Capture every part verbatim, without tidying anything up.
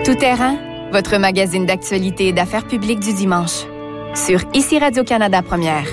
Tout terrain, votre magazine d'actualité et d'affaires publiques du dimanche. Sur Ici Radio-Canada Première.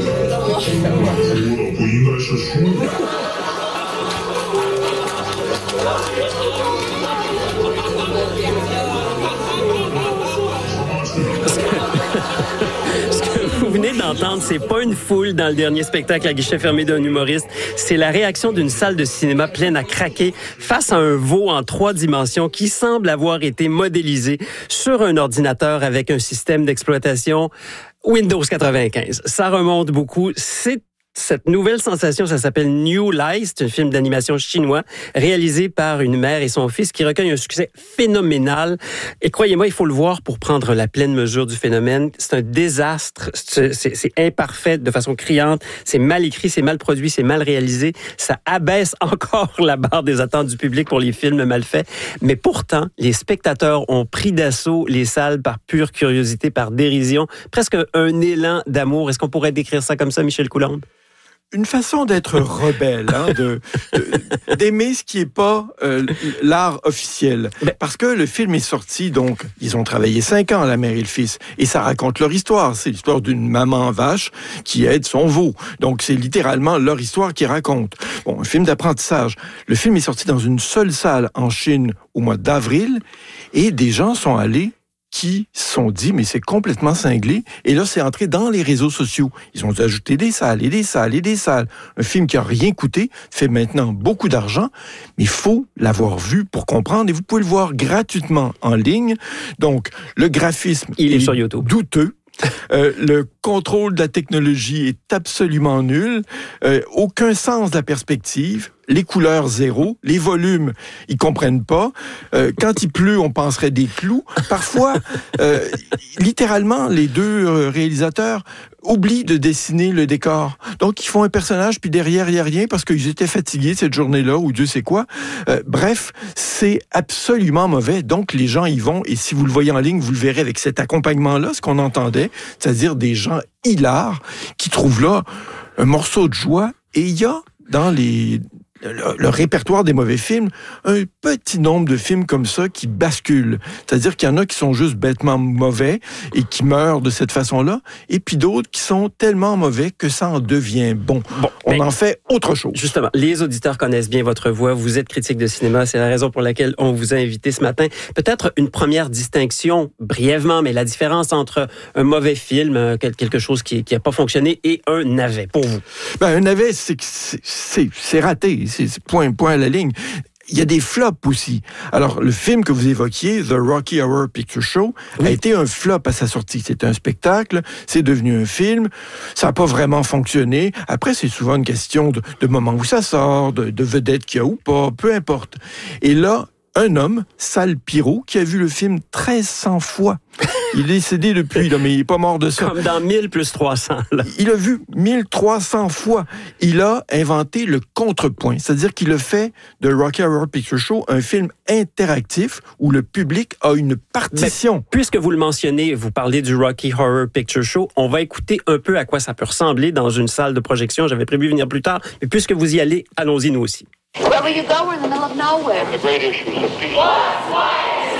Vous venez d'entendre, c'est pas une foule dans le dernier spectacle à guichet fermé d'un humoriste, c'est la réaction d'une salle de cinéma pleine à craquer face à un veau en trois dimensions qui semble avoir été modélisé sur un ordinateur avec un système d'exploitation Windows quatre-vingt-quinze. Ça remonte beaucoup, c'est cette nouvelle sensation, ça s'appelle New Lies, c'est un film d'animation chinois réalisé par une mère et son fils qui recueille un succès phénoménal. Et croyez-moi, il faut le voir pour prendre la pleine mesure du phénomène. C'est un désastre, c'est, c'est, c'est imparfait de façon criante, c'est mal écrit, c'est mal produit, c'est mal réalisé. Ça abaisse encore la barre des attentes du public pour les films mal faits. Mais pourtant, les spectateurs ont pris d'assaut les salles par pure curiosité, par dérision, presque un élan d'amour. Est-ce qu'on pourrait décrire ça comme ça, Michel Coulombe? Une façon d'être rebelle, hein, de, de d'aimer ce qui est pas euh, l'art officiel. Parce que le film est sorti, donc ils ont travaillé cinq ans, la mère et le fils, et ça raconte leur histoire. C'est l'histoire d'une maman vache qui aide son veau. Donc c'est littéralement leur histoire qui raconte. Bon, un film d'apprentissage. Le film est sorti dans une seule salle en Chine au mois d'avril, et des gens sont allés qui se sont dit, mais c'est complètement cinglé. Et là, c'est entré dans les réseaux sociaux. Ils ont ajouté des salles et des salles et des salles. Un film qui a rien coûté, fait maintenant beaucoup d'argent, mais il faut l'avoir vu pour comprendre. Et vous pouvez le voir gratuitement en ligne. Donc, le graphisme Il est, est sur YouTube. douteux. Euh, le contrôle de la technologie est absolument nul. Euh, aucun sens de la perspective. Les couleurs, zéro. Les volumes, ils comprennent pas. Euh, quand il pleut, on penserait des clous. Parfois, euh, littéralement, les deux euh, réalisateurs oublient de dessiner le décor. Donc, ils font un personnage, puis derrière, il n'y a rien parce qu'ils étaient fatigués cette journée-là, ou Dieu sait quoi. Euh, bref, c'est absolument mauvais. Donc, les gens y vont, et si vous le voyez en ligne, vous le verrez avec cet accompagnement-là, ce qu'on entendait, c'est-à-dire des gens hilars qui trouvent là un morceau de joie. Et il y a dans les... Le, le répertoire des mauvais films, un petit nombre de films comme ça qui basculent. C'est-à-dire qu'il y en a qui sont juste bêtement mauvais et qui meurent de cette façon-là, et puis d'autres qui sont tellement mauvais que ça en devient bon. bon On en fait autre chose. Justement, les auditeurs connaissent bien votre voix. Vous êtes critique de cinéma. C'est la raison pour laquelle on vous a invité ce matin. Peut-être une première distinction, brièvement, mais la différence entre un mauvais film, quelque chose qui n'a pas fonctionné, et un navet, pour vous. Ben, un navet, c'est, c'est, c'est, c'est raté. C'est point, point à la ligne. Il y a des flops aussi. Alors, le film que vous évoquiez, The Rocky Horror Picture Show, oui. a été un flop à sa sortie. C'était un spectacle, c'est devenu un film, ça n'a pas vraiment fonctionné. Après, c'est souvent une question de, de moment où ça sort, de, de vedette qu'il y a ou pas, peu importe. Et là, un homme, Sal Piro, qui a vu le film treize cents fois. Il est décédé depuis, là, mais il n'est pas mort de ça. Comme dans mille plus trois cents. Là. Il a vu mille trois cents fois. Il a inventé le contrepoint. C'est-à-dire qu'il a fait de Rocky Horror Picture Show un film interactif où le public a une partition. Mais puisque vous le mentionnez, vous parlez du Rocky Horror Picture Show, on va écouter un peu à quoi ça peut ressembler dans une salle de projection. J'avais prévu venir plus tard, mais puisque vous y allez, allons-y nous aussi. Where will you go? We're in the middle of nowhere. The great issues of peace. What's white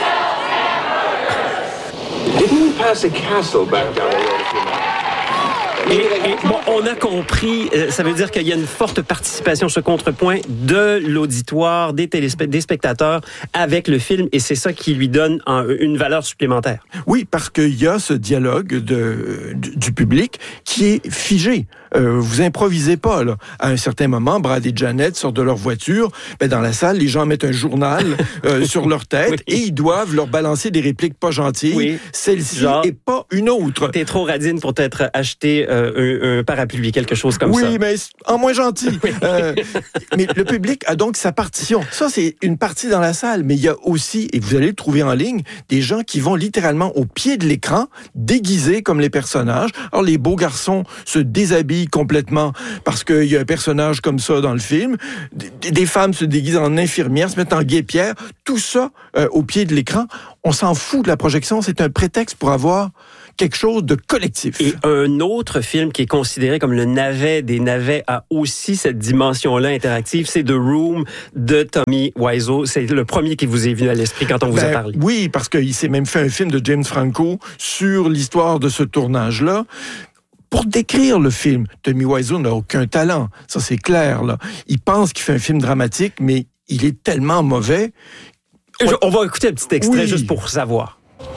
hammer? Didn't we pass a castle back down the road a few miles? Et, et bon, on a compris, euh, ça veut dire qu'il y a une forte participation, ce contrepoint de l'auditoire, des, téléspe- des spectateurs avec le film, et c'est ça qui lui donne un, une valeur supplémentaire. Oui, parce qu'il y a ce dialogue de, du, du public qui est figé. Euh, vous improvisez pas, là. À un certain moment, Brad et Janet sortent de leur voiture. Ben, dans la salle, les gens mettent un journal euh, sur leur tête, oui. et ils doivent leur balancer des répliques pas gentilles. Oui. Celle-ci Genre, et pas une autre. T'es trop radine pour t'être acheté euh, un, un parapluie, quelque chose comme oui, ça. Oui, mais en moins gentil. Oui. euh, mais le public a donc sa partition. Ça, c'est une partie dans la salle. Mais il y a aussi, et vous allez le trouver en ligne, des gens qui vont littéralement au pied de l'écran, déguisés comme les personnages. Alors, les beaux garçons se déshabillent complètement parce qu'il y a un personnage comme ça dans le film. Des, des femmes se déguisent en infirmières, se mettent en guêpière. Tout ça euh, au pied de l'écran. On s'en fout de la projection. C'est un prétexte pour avoir quelque chose de collectif. Et un autre film qui est considéré comme le navet des navets a aussi cette dimension-là interactive, c'est The Room de Tommy Wiseau. C'est le premier qui vous est venu à l'esprit quand on vous Ben, a parlé. Oui, parce qu'il s'est même fait un film de James Franco sur l'histoire de ce tournage-là. Pour décrire le film, Tommy Wiseau n'a aucun talent. Ça, c'est clair, là. Il pense qu'il fait un film dramatique, mais il est tellement mauvais. Je, on va écouter un petit extrait Oui. juste pour savoir.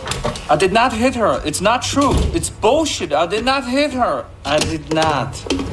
I did not hit her. It's not true. It's bullshit. I did not hit her. I did not.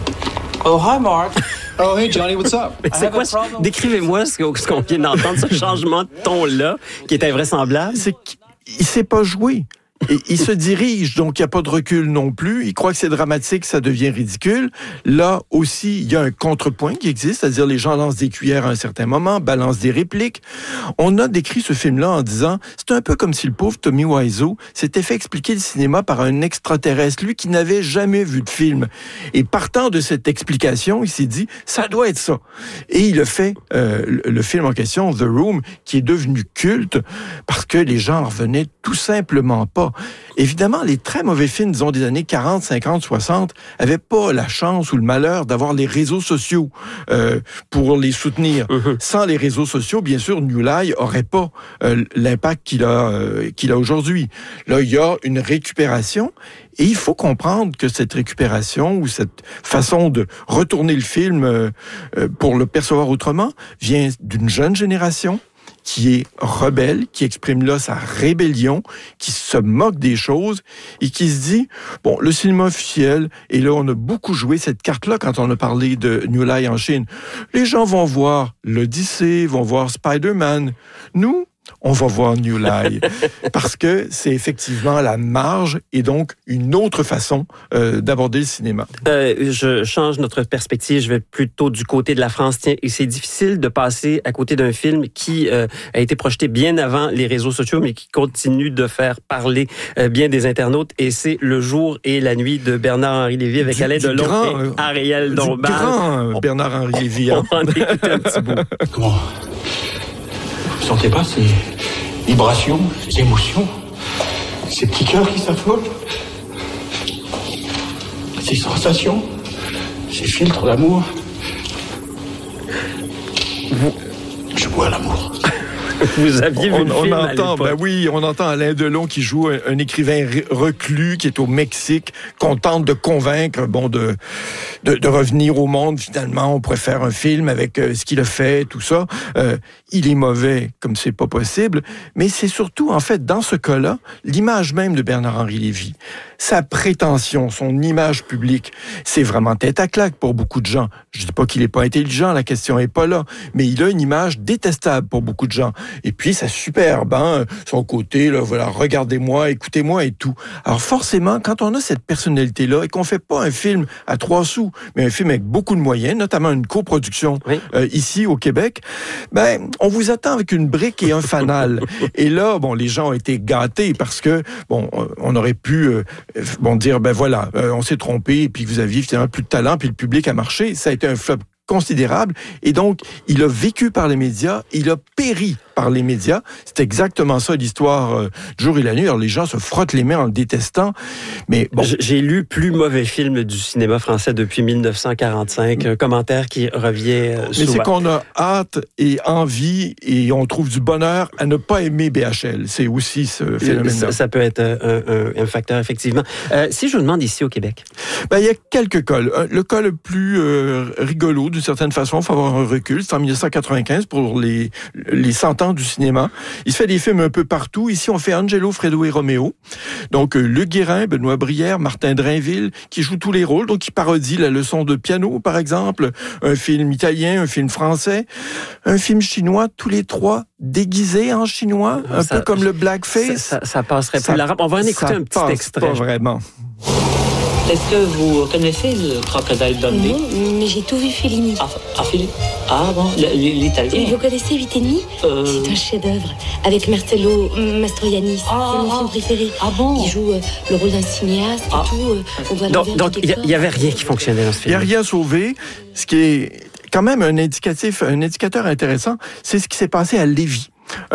Oh, hi, Mark. Oh, hey, Johnny, what's up? Mais c'est quoi? ça? Décrivez-moi ce qu'on ce qu'on vient d'entendre, ce changement de ton-là, qui est invraisemblable. C'est qu'il sait pas jouer. Et il se dirige, donc il n'y a pas de recul non plus. Il croit que c'est dramatique, ça devient ridicule. Là aussi, il y a un contrepoint qui existe, c'est-à-dire les gens lancent des cuillères à un certain moment, balancent des répliques. On a décrit ce film-là en disant, c'est un peu comme si le pauvre Tommy Wiseau s'était fait expliquer le cinéma par un extraterrestre, lui qui n'avait jamais vu de film. Et partant de cette explication, il s'est dit, ça doit être ça. Et il a fait euh, le, le film en question, The Room, qui est devenu culte parce que les gens en revenaient tout simplement pas. Évidemment, les très mauvais films, disons, des années quarante, cinquante, soixante, avaient pas la chance ou le malheur d'avoir les réseaux sociaux euh, pour les soutenir. Mm-hmm. Sans les réseaux sociaux, bien sûr, New Lie aurait pas euh, l'impact qu'il a, euh, qu'il a aujourd'hui. Là, il y a une récupération et il faut comprendre que cette récupération ou cette façon de retourner le film euh, euh, pour le percevoir autrement vient d'une jeune génération qui est rebelle, qui exprime là sa rébellion, qui se moque des choses et qui se dit, bon, le cinéma officiel, et là, on a beaucoup joué cette carte-là quand on a parlé de New Lie en Chine. Les gens vont voir l'Odyssée, vont voir Spider-Man. Nous, on va voir New Lie parce que c'est effectivement la marge et donc une autre façon euh, d'aborder le cinéma. Euh, je change notre perspective, je vais plutôt du côté de la France. Tiens, et c'est difficile de passer à côté d'un film qui euh, a été projeté bien avant les réseaux sociaux, mais qui continue de faire parler euh, bien des internautes. Et c'est Le jour et la nuit de Bernard-Henri Lévy avec Du- Alain du Delon grand, et Ariel Du Dombal. grand euh, Bernard-Henri Lévy. On Hein? va en écouter un petit bout. Comment? Vous sentez pas ces vibrations, ces émotions, ces petits cœurs qui s'affolent, ces sensations, ces filtres d'amour? Je bois l'amour. Vous aviez vu On, le on film à entend, l'époque. ben oui, on entend Alain Delon qui joue un, un écrivain re- reclus qui est au Mexique, qu'on tente de convaincre, bon, de, de, de revenir au monde. Finalement, on pourrait faire un film avec euh, ce qu'il a fait, tout ça. Euh, il est mauvais, comme c'est pas possible. Mais c'est surtout, en fait, dans ce cas-là, l'image même de Bernard-Henri Lévy, sa prétention, son image publique, c'est vraiment tête à claque pour beaucoup de gens. Je dis pas qu'il est pas intelligent, la question est pas là, mais il a une image détestable pour beaucoup de gens. Et puis, c'est superbe, hein, son côté, là, voilà, regardez-moi, écoutez-moi et tout. Alors, forcément, quand on a cette personnalité-là et qu'on fait pas un film à trois sous, mais un film avec beaucoup de moyens, notamment une coproduction Oui. euh, ici au Québec, ben, on vous attend avec une brique et un fanal. Et là, bon, les gens ont été gâtés parce que, bon, on aurait pu, euh, bon, dire, ben voilà, euh, on s'est trompé et puis vous aviez finalement plus de talent puis le public a marché. Ça a été un flop considérable. Et donc, il a vécu par les médias, il a péri par les médias. C'est exactement ça l'histoire euh, du jour et la nuit. Alors, les gens se frottent les mains en le détestant. Mais bon. J'ai lu plus mauvais film du cinéma français depuis mille neuf cent quarante-cinq. Un commentaire qui revient euh, Mais souvent. c'est qu'on a hâte et envie et on trouve du bonheur à ne pas aimer B H L. C'est aussi ce phénomène-là. Ça, ça peut être un, un, un facteur, effectivement. Euh, si je vous demande ici au Québec. Ben, il y a quelques cas. Le, le cas le plus euh, rigolo, d'une certaine façon, il faut avoir un recul, c'est en dix-neuf cent quatre-vingt-quinze pour les, les cent ans du cinéma. Il se fait des films un peu partout. Ici, on fait Angelo, Fredo et Roméo. Donc, euh, Luc Guérin, Benoît Brière, Martin Drainville, qui jouent tous les rôles. Donc, qui parodient la leçon de piano, par exemple. Un film italien, un film français. Un film chinois, tous les trois déguisés en chinois, un Ça- peu comme le blackface. Ça, ça, ça passerait Ça- plus l'arabe. On va en écouter ça un petit passe extrait. pas vraiment. Est-ce que vous connaissez le Crocodile Dundee? Non, mais j'ai tout vu Fellini. Ah, ah, Philippe. Ah bon, l- l- l'italien. Vous connaissez huit et demi Euh, C'est un chef-d'œuvre avec Marcello Mastroianni. Ah, c'est mon ah. film préféré. Ah bon? Il joue euh, le rôle d'un cinéaste Ah. et tout. euh, on voit Donc, l'envers donc du il décor. n'y avait rien qui fonctionnait dans ce Il n'y film. a rien sauvé. Ce qui est quand même un indicatif, un indicateur intéressant, c'est ce qui s'est passé à Lévis. Un,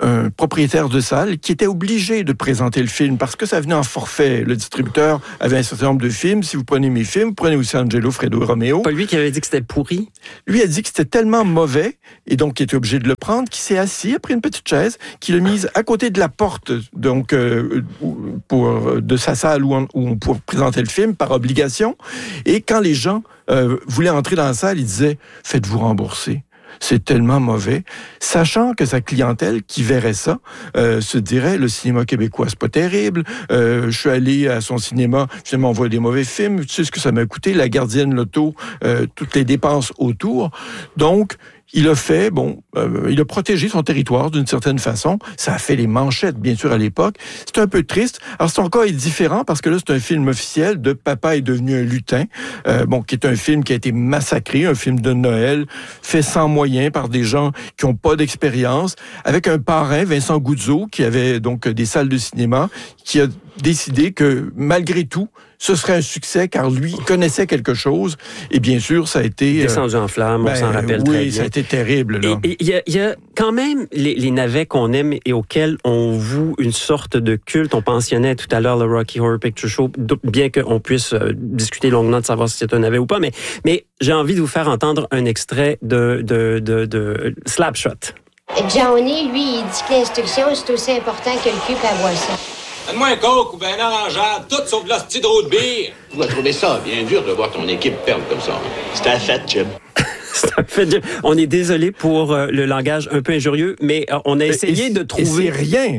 un propriétaire de salle qui était obligé de présenter le film parce que ça venait en forfait. Le distributeur avait un certain nombre de films. Si vous prenez mes films, vous prenez aussi Angelo, Fredo et Romeo. Pas lui qui avait dit que c'était pourri? Lui a dit que c'était tellement mauvais, et donc il était obligé de le prendre, qu'il s'est assis, a pris une petite chaise, qu'il l'a mise à côté de la porte donc, euh, pour, de sa salle où on, où on pouvait présenter le film par obligation. Et quand les gens euh, voulaient entrer dans la salle, il disait « Faites-vous rembourser ». C'est tellement mauvais, sachant que sa clientèle qui verrait ça euh, se dirait le cinéma québécois c'est pas terrible. Euh, je suis allé à son cinéma, finalement on voit des mauvais films. Tu sais ce que ça m'a coûté, la gardienne, l'auto, euh, toutes les dépenses autour. Donc il a fait, bon, euh, il a protégé son territoire d'une certaine façon. Ça a fait les manchettes, bien sûr, à l'époque. C'est un peu triste. Alors, son cas est différent parce que là, c'est un film officiel de Papa est devenu un lutin, euh, bon, qui est un film qui a été massacré, un film de Noël, fait sans moyens par des gens qui n'ont pas d'expérience, avec un parrain, Vincent Goudzo, qui avait donc des salles de cinéma, qui a décidé que, malgré tout, ce serait un succès, car lui connaissait quelque chose. Et bien sûr, ça a été... Descendu en flammes, ben, on s'en rappelle oui, très bien. Oui, ça a été terrible. Là. Et il y, y a quand même les, les navets qu'on aime et auxquels on voue une sorte de culte. On mentionnait tout à l'heure le Rocky Horror Picture Show, bien qu'on puisse euh, discuter longuement de savoir si c'est un navet ou pas. Mais, mais j'ai envie de vous faire entendre un extrait de, de, de, de Slapshot. Johnny, lui, il dit que l'instruction, c'est aussi important que le cul à boire ça. Donne-moi un coke ou ben un orangeade, tout sauf de l'hostie de roue de bière. Tu vas trouver ça bien dur de voir ton équipe perdre comme ça. C'est un fait, Jim. C'est un fait, Jim. On est désolé pour euh, le langage un peu injurieux, mais euh, on a essayé et, de trouver... Et c'est rien.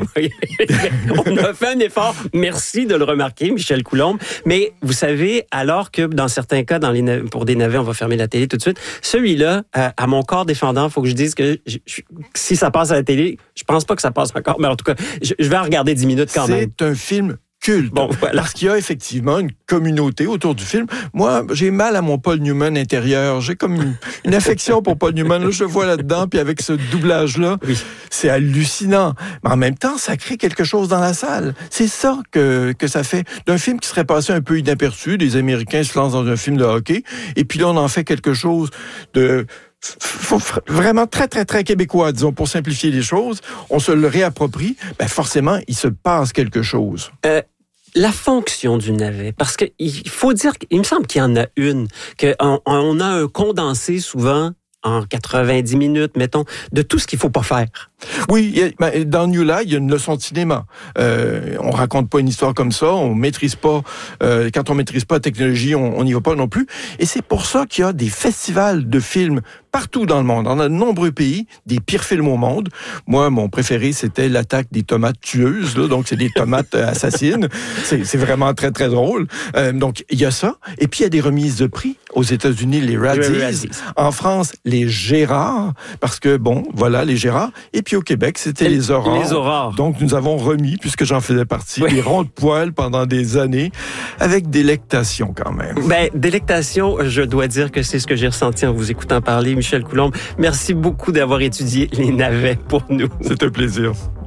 On a fait un effort. Merci de le remarquer, Michel Coulombe. Mais vous savez, alors que dans certains cas, dans les nav- pour des navets, on va fermer la télé tout de suite, celui-là, euh, à mon corps défendant, il faut que je dise que je, je, si ça passe à la télé, je pense pas que ça passe encore, mais en tout cas, je, je vais en regarder dix minutes quand c'est même. C'est un film culte. Bon, voilà. Parce qu'il y a effectivement une communauté autour du film. Moi, j'ai mal à mon Paul Newman intérieur. J'ai comme une, une affection pour Paul Newman. Là, je le vois là-dedans, puis avec ce doublage-là, oui. C'est hallucinant. Mais en même temps, ça crée quelque chose dans la salle. C'est ça que, que ça fait. D'un film qui serait passé un peu inaperçu, les Américains se lancent dans un film de hockey, et puis là, on en fait quelque chose de... Faut vraiment très, très, très québécois, disons, pour simplifier les choses. On se le réapproprie. Ben forcément, il se passe quelque chose. Euh, la fonction du navet, parce que il faut dire, il me semble qu'il y en a une, qu'on on a un condensé souvent en quatre-vingt-dix minutes, mettons, de tout ce qu'il faut pas faire. Oui, dans New Light, il y a une leçon de cinéma. Euh, on raconte pas une histoire comme ça, on maîtrise pas. Euh, quand on maîtrise pas la technologie, on n'y va pas non plus. Et c'est pour ça qu'il y a des festivals de films partout dans le monde, dans de nombreux pays, des pires films au monde. Moi, mon préféré, c'était L'attaque des tomates tueuses. Là, donc, c'est des tomates assassines. C'est, c'est vraiment très, très drôle. Euh, donc, il y a ça. Et puis, il y a des remises de prix. Aux États-Unis, les Razzies. En France, les Gérards. Parce que, bon, voilà, les Gérards. Et puis, au Québec, c'était les Aurores. Les Aurores. Donc, nous avons remis, puisque j'en faisais partie, oui. les ronds de poils pendant des années, avec délectation quand même. Ben, délectation, je dois dire que c'est ce que j'ai ressenti en vous écoutant parler, Michel Coulombe. Merci beaucoup d'avoir étudié les navets pour nous. C'est un plaisir.